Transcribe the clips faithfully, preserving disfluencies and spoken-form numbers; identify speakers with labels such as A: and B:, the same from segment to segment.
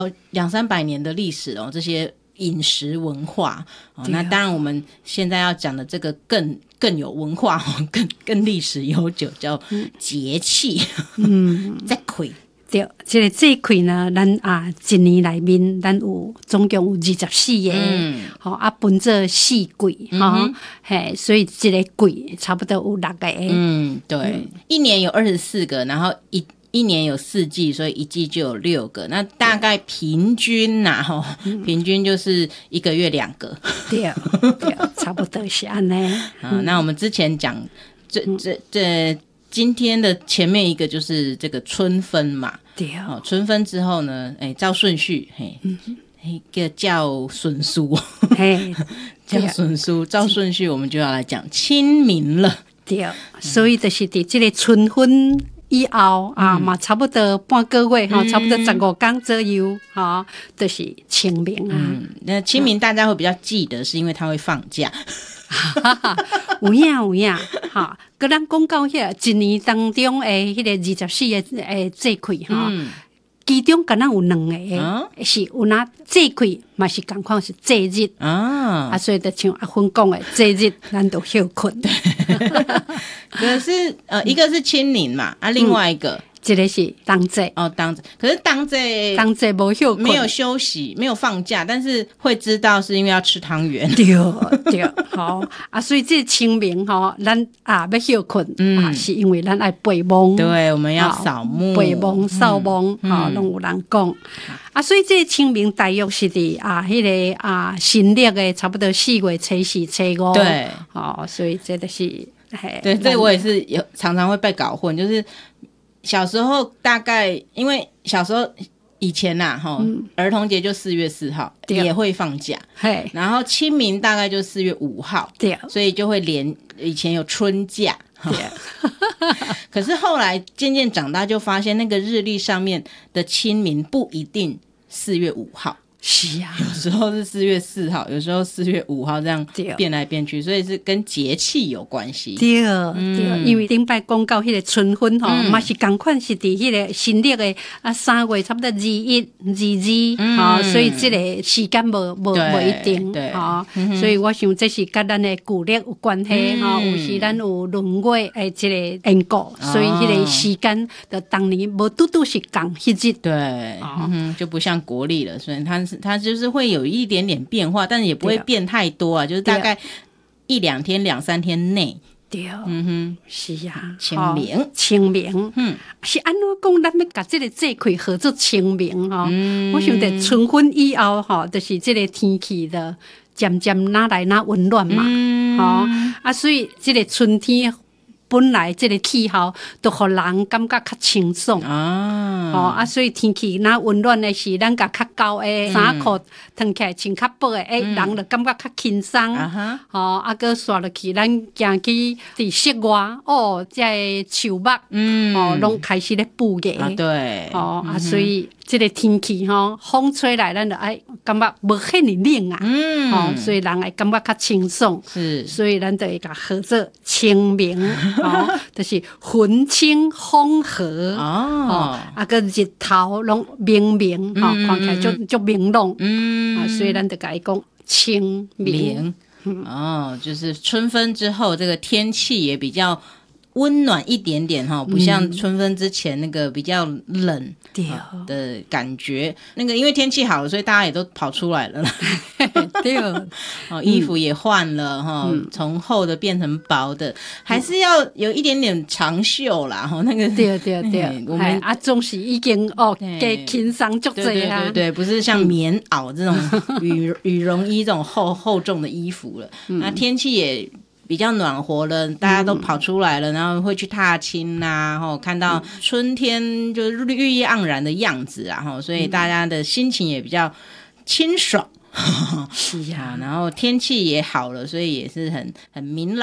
A: 两三百年的历史哦，这些饮食文化、哦、那当然我们现在要讲的这个更更有文化、哦、更更历史悠久，叫节气。嗯，节气。
B: 对，这个节气呢，咱啊一年内面，咱有总共有二十四个，嗯，好、哦、啊，分做四季，哈、嗯，嘿，所以这个季差不多有六个。
A: 嗯，对，嗯、一年有二十四个，然后一一年有四季，所以一季就有六个。那大概平均呐、啊，吼、嗯，平均就是一个月两个。
B: 对，对，差不多是安尼。
A: 啊，那我们之前讲这这这。今天的前面一个就是这个春分嘛，
B: 对、
A: 哦，春分之后呢，哎，照顺序，嘿，嗯、一个叫笋酥，嘿，叫笋酥，照顺序我们就要来讲清明了，
B: 对，所以就是在这个春分以后、嗯、啊，嘛差不多半个月哈、嗯，差不多十五天左右哈，就是清明啊。
A: 嗯，那清明大家会比较记得，是因为它会放假。
B: 有影有影哈，佮咱讲到遐一年当中诶，迄个二十四个诶节气哈、嗯，其中敢若有两个、啊、是有那节气嘛是共款是节日啊，啊，所以就像阿芬讲诶，节日咱都休困。
A: 可是呃，一个是清明嘛，啊，另外一个。嗯，
B: 这个是当节
A: 哦，当节，可是当节
B: 当节没休
A: 没有休息，没有放假，但是会知道是因为要吃汤圆。
B: 对对，好啊，所以这清明哈，咱啊要休困、嗯、啊，是因为咱爱背梦，
A: 对，我们要扫墓、
B: 背梦、扫墓，哈、嗯，拢、哦、有人讲、嗯、啊，所以这清明大约是伫啊，迄、那个啊，新历的差不多四月初四、初五，
A: 对，
B: 哦，所以这个是，
A: 对，这我也是有常常会被搞混，就是。小时候大概因为小时候以前呐、啊嗯，儿童节就四月四号也会放假，然后清明大概就四月五号，对，所以就会连以前有春假，对。可是后来渐渐长大就发现那个日历上面的清明不一定四月五号。
B: 是啊，
A: 有时候是四月四号，有时候四月五号，这样变来变去，所以是跟节气有关系。
B: 对、嗯、对，因为顶摆讲到迄个春分吼，嘛、嗯、是同款是伫迄个新历的啊三月差不多二一、二二，吼，所以这个时间无无无一定，吼、哦嗯，所以我想这是跟咱的古历有关系，吼、嗯，有时咱有闰月诶，这个因果、哦，所以迄个时间的当年无拄拄是共迄日，
A: 对，哦嗯、就不像国历了，所以它。它就是会有一点点变化，但是也不会变太多啊，就是大概一两天、两三天内。
B: 对，嗯哼，是啊，
A: 清明，哦、
B: 清明，嗯，是安怎讲？咱要把这个节气合作清明哈、哦嗯，我想在春分以后哈，就是这个天气的渐渐哪来哪温暖嘛，嗯，哦，啊，所以这个春天。本来这个气候都互人感觉较清爽啊，哦啊，所以天气那温暖的是，咱甲较高的衫裤穿起来穿较薄的，诶、嗯，人就感觉较轻松啊，哦啊，搁刷落去，咱行去伫室外，哦，这树木，嗯，哦，拢开始咧布叶
A: 啊，对，
B: 哦、嗯、啊，所以这个天气吼，风吹来，咱就爱感觉无遐尼冷啊，嗯，哦，所以人会感觉较清爽，是，所以咱就会甲合作清明。哦，就是云清风和哦，啊个日头拢明明，哈、嗯哦，看起来就就明朗，嗯，啊，所以咱就甲伊讲清明，
A: 嗯，哦，就是春分之后，这个天气也比较温暖一点点哈，不像春分之前那个比较冷的感觉。那个因为天气好了，所以大家也都跑出来了啦。
B: 对
A: 哦，衣服也换了哈，嗯、从厚的变成薄的，还是要有一点点长袖啦。哈，那个
B: 对对对，我们啊总是已经哦给轻松足多啊。
A: 对对对，不是像棉袄这种羽羽绒衣这种厚厚重的衣服了。嗯、那天气也比较暖和了，大家都跑出来了，嗯、然后会去踏青呐、啊，看到春天就是绿意盎然的样子啊，所以大家的心情也比较清爽。是呀、啊，然后天气也好了，所以也是很很明朗。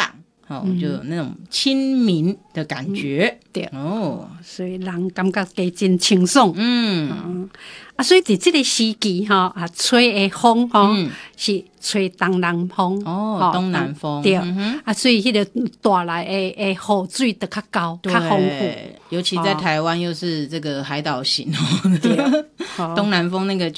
A: 哦，就有那种亲民的感觉。
B: 嗯、对
A: 哦，
B: 所以人感觉加真清爽。嗯。嗯啊，所以伫即个时期吼，啊，吹的风吼、嗯、是吹东南风
A: 哦，东南风
B: 对、嗯、啊，所以迄个带来的的雨水就较高、较丰富，
A: 尤其在台湾又是这个海岛型哦，东南风那个。